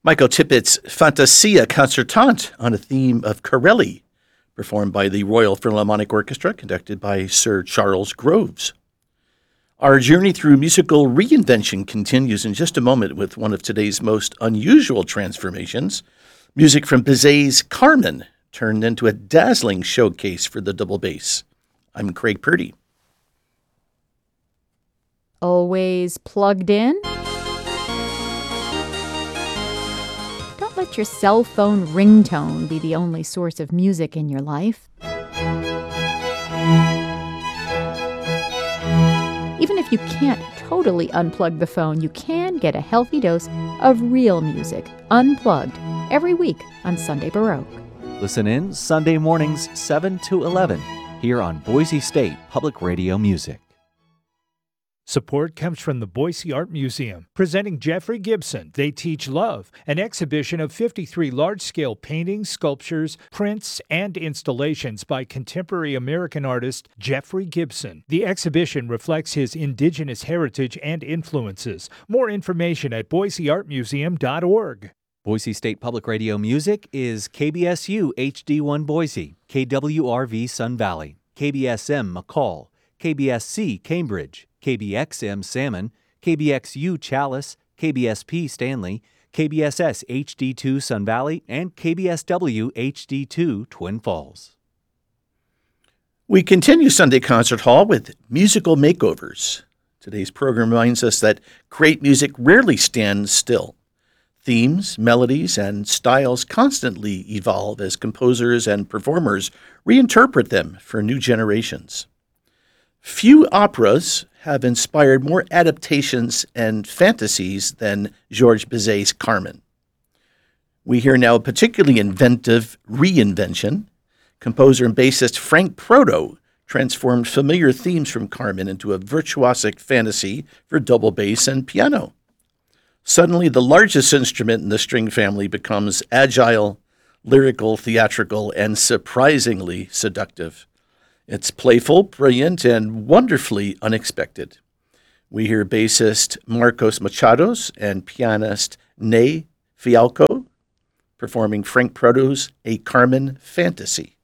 Michael Tippett's Fantasia Concertante on a theme of Corelli, performed by the Royal Philharmonic Orchestra, conducted by Sir Charles Groves. Our journey through musical reinvention continues in just a moment with one of today's most unusual transformations, music from Bizet's Carmen, turned into a dazzling showcase for the double bass. I'm Craig Purdy. Always plugged in? Don't let your cell phone ringtone be the only source of music in your life. Even if you can't totally unplug the phone, you can get a healthy dose of real music, unplugged, every week on Sunday Baroque. Listen in Sunday mornings 7 to 11 here on Boise State Public Radio Music. Support comes from the Boise Art Museum, presenting Jeffrey Gibson, They Teach Love, an exhibition of 53 large-scale paintings, sculptures, prints, and installations by contemporary American artist Jeffrey Gibson. The exhibition reflects his indigenous heritage and influences. More information at boiseartmuseum.org. Boise State Public Radio Music is KBSU HD1 Boise, KWRV Sun Valley, KBSM McCall, KBSC Cambridge, KBXM Salmon, KBXU Chalice, KBSP Stanley, KBSS HD2 Sun Valley, and KBSW HD2 Twin Falls. We continue Sunday Concert Hall with musical makeovers. Today's program reminds us that great music rarely stands still. Themes, melodies, and styles constantly evolve as composers and performers reinterpret them for new generations. Few operas have inspired more adaptations and fantasies than Georges Bizet's Carmen. We hear now a particularly inventive reinvention. Composer and bassist Frank Proto transformed familiar themes from Carmen into a virtuosic fantasy for double bass and piano. Suddenly, the largest instrument in the string family becomes agile, lyrical, theatrical, and surprisingly seductive. It's playful, brilliant, and wonderfully unexpected. We hear bassist Marcos Machados and pianist Ney Fialco performing Frank Proto's A Carmen Fantasy.